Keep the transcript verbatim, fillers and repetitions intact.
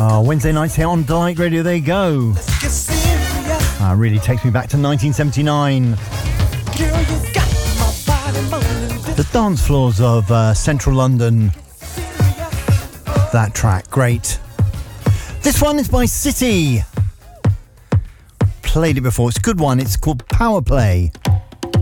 Oh, Wednesday nights here on Delight Radio, there you go. Ah, really takes me back to nineteen seventy-nine. The dance floors of uh, central London. That track, great. This one is by City. Played it before, it's a good one, it's called Power Play.